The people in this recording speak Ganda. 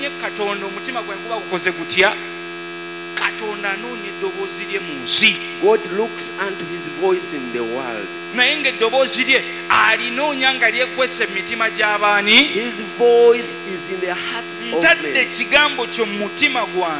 Katonda omutima gwange guba gukoze gutya. Katonda anoonya eddoboozi lye mu nsi. God looks unto his voice in the world. Naye ng'eddoboozi lye alinoonya nga lyekwese mu mitima gy'abaani. His voice is in the hearts of Ntadde men. ekigambo kyo mu mutima gwange.